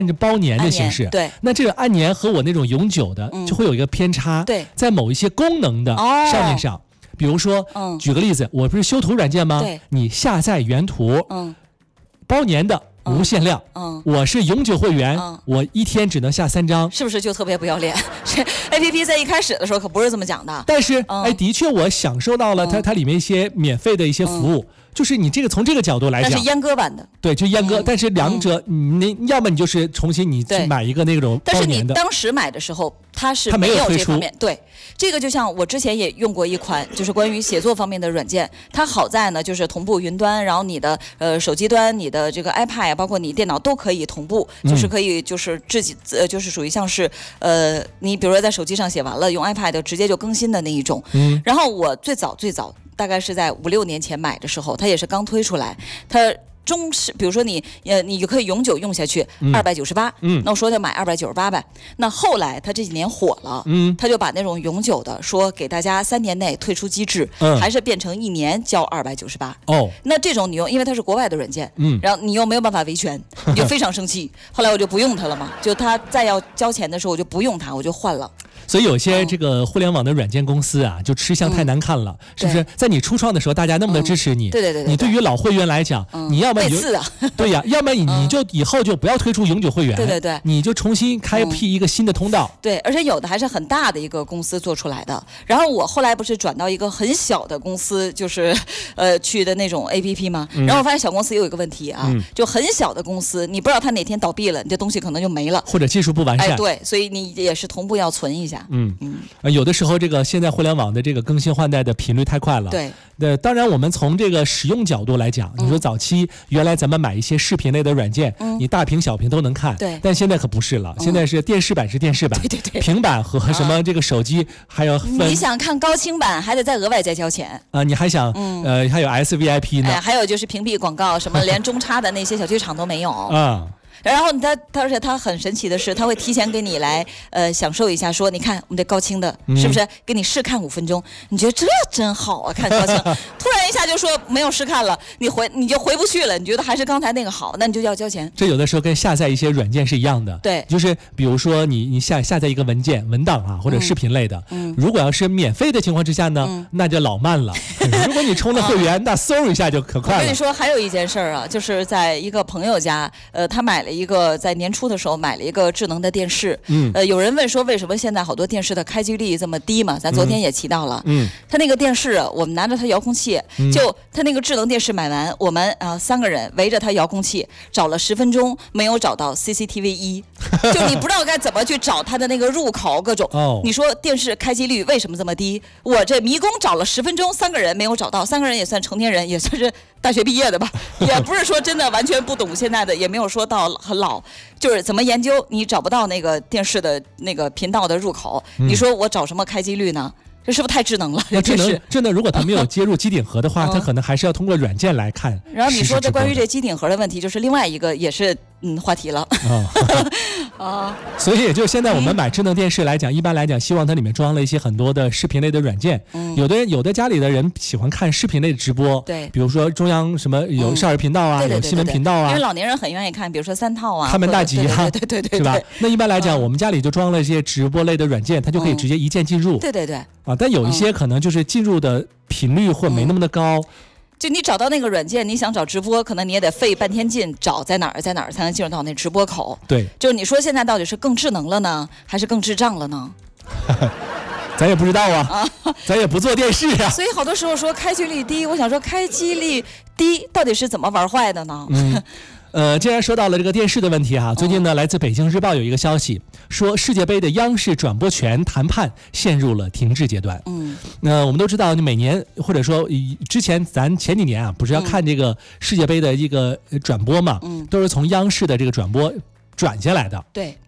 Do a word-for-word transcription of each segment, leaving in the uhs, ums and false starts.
着包年的形式， 对， 那这个按年和我那种永久的、嗯、就会有一个偏差， 对， 在某一些功能的上面上，哦、比如说、嗯，举个例子，我不是修图软件吗？ 对， 你下载原图，嗯，包年的。无限量，嗯，我是永久会员，嗯，我一天只能下三张， 是不是就特别不要脸？这 A P P 在一开始的时候可不是这么讲的， 但是，嗯、哎，的确我享受到了它、嗯、它里面一些免费的一些服务。嗯，就是你这个从这个角度来讲， 那是阉割版的， 对，就阉割。嗯、但是两者，嗯、你要么你就是重新你去买一个那种包年的。 但是你当时买的时候，它是没有这方面。对，这个就像我之前也用过一款，就是关于写作方面的软件。它好在呢，就是同步云端，然后你的呃手机端、你的这个 iPad， 包括你电脑都可以同步，就是可以就是自己呃就是属于像是呃你比如说在手机上写完了，用 iPad 直接就更新的那一种。嗯。然后我最早最早。大概是在五六年前买的时候，它也是刚推出来，它中是比如说你呃你可以永久用下去，二百九十八，嗯，那我说就买二百九十八呗。那后来它这几年火了，嗯，他就把那种永久的说给大家三年内退出机制，嗯，还是变成一年交二百九十八。哦，那这种你用，因为它是国外的软件，嗯，然后你又没有办法维权，你就非常生气。后来我就不用它了嘛，就他再要交钱的时候，我就不用它，我就换了。 所以有些这个互联网的软件公司啊，就吃相太难看了，嗯、是不是？在你初创的时候，大家那么的支持你， 嗯、对对 对, 对， 你对于老会员来讲，嗯、你要么你就、 啊、 对呀，要么你你就以后就不要推出永久会员， 对对对， 你就重新开辟一个新的通道。 嗯、对，而且有的还是很大的一个公司做出来的。然后我后来不是转到一个很小的公司，就是呃去的那种 A P P 吗？嗯、然后我发现小公司也有一个问题啊，嗯、就很小的公司，你不知道它哪天倒闭了，你这东西可能就没了， 或者技术不完善。 哎，对，所以你也是同步要存一下。嗯嗯。 呃，有的时候这个现在互联网的这个更新换代的频率太快了。 对， 呃，当然我们从这个使用角度来讲，嗯、你说早期原来咱们买一些视频类的软件，嗯、你大屏小屏都能看， 对， 但现在可不是了，嗯、现在是电视版是电视版， 对对对， 平板和什么这个手机、啊、还有分。 你想看高清版还得再额外再交钱啊、呃，你还想、嗯、呃还有 S V I P 呢、 哎，还有就是屏蔽广告，什么连中插的那些小剧场都没有啊。 然后他他而且他很神奇的是，他会提前给你来呃享受一下，说你看我们这高清的，嗯、是不是给你试看五分钟？你觉得这真好啊，看高清。突然一下就说没有试看了，你回你就回不去了，你觉得还是刚才那个好，那你就要交钱。 这有的时候跟下载一些软件是一样的， 对， 就是比如说你你下下载一个文件文档啊，或者视频类的，嗯、如果要是免费的情况之下呢，嗯、那就老慢了。如果你充了会员，啊、那嗖一下就可快了。 我跟你说，还有一件事儿啊，就是在一个朋友家，呃，他买了一个在年初的时候买了一个智能的电视，嗯，呃，有人问说为什么现在好多电视的开机率这么低嘛？咱昨天也提到了，嗯，他那个电视，我们拿着它遥控器，嗯、就他那个智能电视买完，我们啊、呃、三个人围着它遥控器找了十分钟，没有找到 C C T V 一，就你不知道该怎么去找它的那个入口各种。哦，你说电视开机率为什么这么低？我这迷宫找了十分钟，三个人没有找到，三个人也算成年人，也算是大学毕业的吧，也不是说真的完全不懂现在的，也没有说到很老。就是怎么研究你找不到那个电视的那个频道的入口，嗯、你说我找什么开机率呢？这是不是太智能了？ 那智能智能，如果它没有接入机顶盒的话，它可能还是要通过软件来看。 然后你说这关于这机顶盒的问题，就是另外一个也是嗯话题了。 啊，所以也就现在我们买智能电视来讲，一般来讲，希望它里面装了一些很多的视频类的软件。嗯，有的人有的家里的人喜欢看视频类的直播， 对， 比如说中央什么有少儿频道啊，有新闻频道啊， 因为老年人很愿意看，比如说三套啊， 看门大吉啊， 对对对， 是吧？那一般来讲，我们家里就装了一些直播类的软件，它就可以直接一键进入。 对对对。 啊，但有一些可能就是进入的频率或没那么的高。嗯， 就你找到那个软件，你想找直播，可能你也得费半天劲找在哪儿在哪儿才能进入到那直播口。 对， 就是你说现在到底是更智能了呢，还是更智障了呢？ 咱也不知道啊，啊咱也不做电视啊。 所以好多时候说开机率低，我想说开机率低到底是怎么玩坏的呢？ 嗯呃，既然说到了这个电视的问题哈，最近呢，来自北京日报有一个消息，说世界杯的央视转播权谈判陷入了停滞阶段。嗯，那、呃、我们都知道，你每年或者说之前咱前几年啊，不是要看这个世界杯的一个转播嘛，嗯，都是从央视的这个转播转下来的。 对。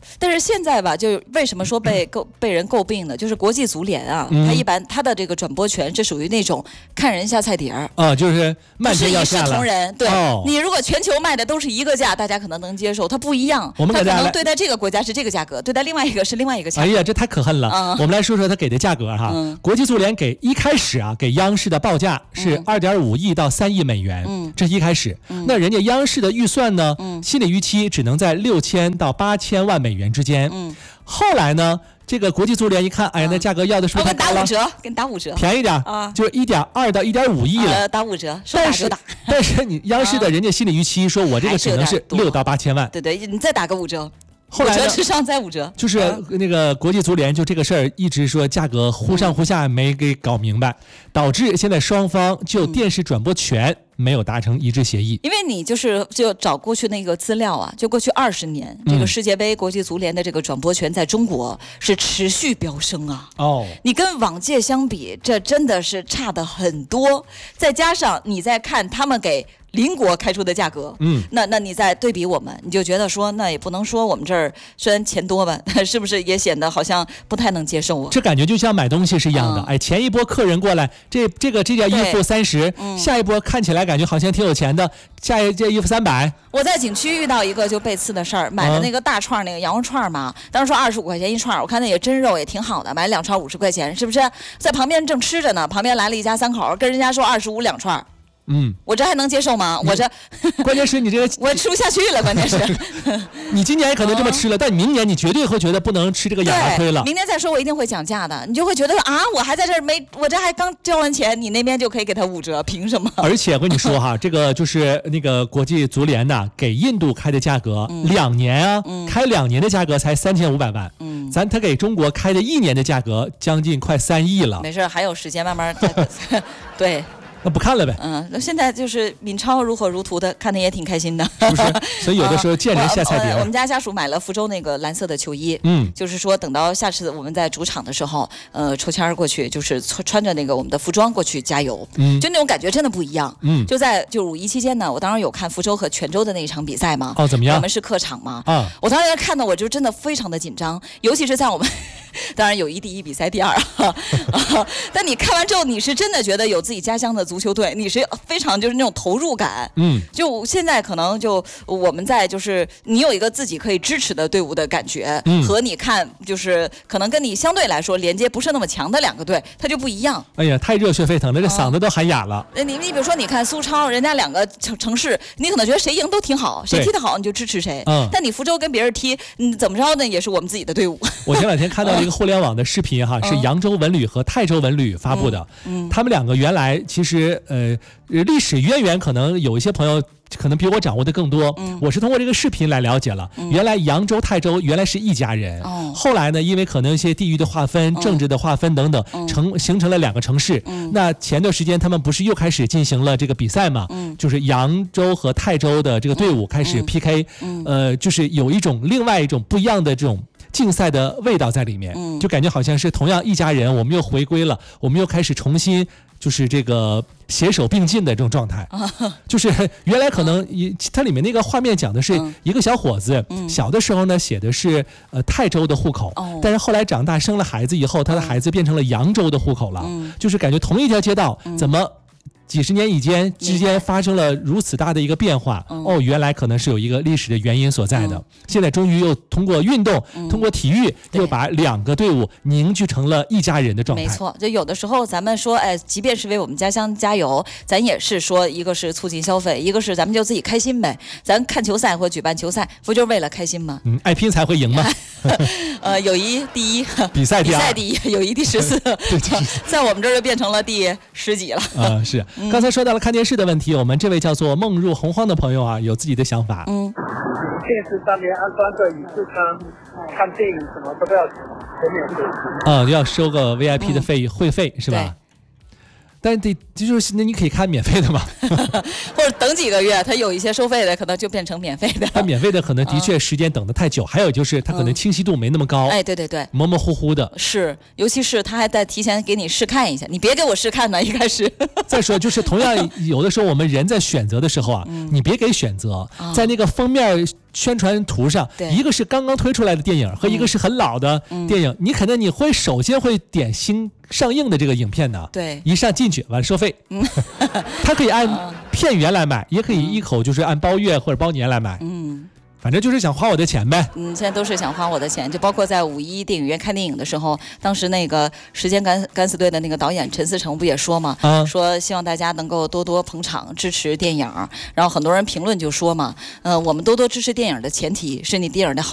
但是现在吧，就为什么说被诟被人诟病呢？就是国际足联啊，嗯、它一般它的这个转播权是属于那种看人下菜碟儿啊，就是慢天要下了， 不是一视同仁。对、 哦， 你如果全球卖的都是一个价，大家可能能接受，它不一样。 我们它可能对待这个国家是这个价格，对待另外一个是另外一个价格。 哎呀，这太可恨了！嗯、我们来说说它给的价格哈。嗯、国际足联给一开始啊，给央视的报价是二点五亿到三亿美元，嗯，这是一开始。嗯、那人家央视的预算呢，嗯、心理预期只能在六千到八千万美元之间。嗯，后来呢？这个国际足联一看，哎呀，那价格要的是不是太高了？ 给你打五折，给你打五折， 便宜点啊，就是一点二到一点五亿了， 呃，打五折，说打就打。 但是你央视的人家心理预期说，我这个只能是六到八千万。 对对，你再打个五折。 后来五折之上再五折， 就是那个国际足联就这个事儿一直说价格忽上忽下没给搞明白，导致现在双方就电视转播权没有达成一致协议。 因为你就是就找过去那个资料啊，就过去二十年这个世界杯国际足联的这个转播权在中国是持续飙升啊。哦，你跟往届相比，这真的是差的很多。再加上你再看他们给邻国开出的价格，嗯，那那你再对比我们，你就觉得说，那也不能说我们这儿虽然钱多吧，是不是也显得好像不太能接受啊？ 这感觉就像买东西是一样的，嗯、哎，前一波客人过来，这这个这件衣服三十、嗯，下一波看起来感觉好像挺有钱的，下一件衣服三百。 我在景区遇到一个就被刺的事儿，买的那个大串那个羊肉串嘛，当时说二十五块钱一串，我看那也真肉也挺好的，买两串五十块钱，是不是？在旁边正吃着呢，旁边来了一家三口，跟人家说二十五两串。嗯，我这还能接受吗？我这， 关键是你这个我吃不下去了，关键是， 你今年可能这么吃了，但明年你绝对会觉得不能吃这个哑巴亏了。 明年再说，我一定会讲价的，你就会觉得啊，我还在这儿没，我这还刚交完钱，你那边就可以给他五折，凭什么？ 而且我跟你说哈，这个就是那个国际足联呐，给印度开的价格，嗯、两年啊，嗯、开两年的价格才三千五百万，嗯，咱他给中国开的一年的价格将近快三亿了。 没事，还有时间慢慢对。 那不看了呗。 嗯，那现在就是闵超如火如荼的，看的也挺开心的， 是不是？所以有的时候见人下菜碟、 啊我。我们家家属买了福州那个蓝色的球衣，嗯，就是说等到下次我们在主场的时候，呃，抽签过去，就是穿着那个我们的服装过去加油，嗯，就那种感觉真的不一样。嗯，就在就五一期间呢，我当然有看福州和泉州的那一场比赛嘛。 哦，怎么样？ 我们是客场嘛。啊，我当时看的我就真的非常的紧张，尤其是在我们。当然友谊第一，比赛第二啊！但你看完之后，你是真的觉得有自己家乡的足球队，你是非常就是那种投入感。嗯，就现在可能就我们在就是你有一个自己可以支持的队伍的感觉，嗯、和你看就是可能跟你相对来说连接不是那么强的两个队，它就不一样。 哎呀，太热血沸腾了，这嗓子都喊哑了。 嗯、你你比如说，你看苏超，人家两个城城市，你可能觉得谁赢都挺好，谁踢得好你就支持谁。嗯，但你福州跟别人踢，嗯，怎么着呢？也是我们自己的队伍。 我前两天看到一个互联网的视频哈，是扬州文旅和泰州文旅发布的。嗯，他们两个原来其实呃历史渊源可能有一些朋友可能比我掌握的更多。嗯，我是通过这个视频来了解了，嗯、原来扬州、泰州原来是一家人。哦，后来呢，因为可能一些地域的划分、嗯、政治的划分等等，嗯、成形成了两个城市。嗯，那前段时间他们不是又开始进行了这个比赛嘛？嗯，就是扬州和泰州的这个队伍开始 P K。嗯，呃，就是有一种另外一种不一样的这种。竞赛的味道在里面，嗯，就感觉好像是同样一家人，我们又回归了，我们又开始重新就是这个携手并进的这种状态，啊、就是原来可能一它里面那个画面讲的是一个小伙子，嗯、小的时候呢写的是呃泰州的户口，哦、但是后来长大生了孩子以后，他的孩子变成了扬州的户口了，嗯、就是感觉同一条街道，嗯、怎么？几十年以间之间发生了如此大的一个变化，嗯、哦，原来可能是有一个历史的原因所在的。嗯、现在终于又通过运动，嗯、通过体育，又把两个队伍凝聚成了一家人的状态。 没错，就有的时候咱们说，哎，即便是为我们家乡加油，咱也是说，一个是促进消费，一个是咱们就自己开心呗。咱看球赛或举办球赛，不就是为了开心吗？ 嗯，爱拼才会赢吗？ 呃，友谊第一， 比赛第二， 比赛第一，友谊第十四，在我们这儿就变成了第十几了。 啊，是。刚才说到了看电视的问题，我们这位叫做梦入洪荒的朋友啊，有自己的想法。嗯， 电视上面安装个影视坑，看电影什么都要全免费。 啊，要收个 V I P 的费、嗯、会费是吧？但得就是那你可以看免费的嘛， 或者等几个月，它有一些收费的，可能就变成免费的。 它免费的可能的确时间等得太久，嗯、还有就是它可能清晰度没那么高。 哎，对对对， 模模糊糊的。 是，尤其是他还在提前给你试看一下，你别给我试看呢，一开始。 再说就是同样有的时候我们人在选择的时候啊，嗯、你别给选择，哦、在那个封面宣传图上，一个是刚刚推出来的电影和一个是很老的电影，嗯、你可能你会首先会点新上映的这个影片呢， 对， 一上进去完了收费，嗯，它可以按片源来买，也可以一口就是按包月或者包年来买，嗯。反正就是想花我的钱呗。 嗯，现在都是想花我的钱，就包括在五一电影院看电影的时候，当时那个《时间敢敢死队》的那个导演陈思诚不也说嘛，啊、说希望大家能够多多捧场支持电影。然后很多人评论就说嘛，呃，我们多多支持电影的前提是你电影的好。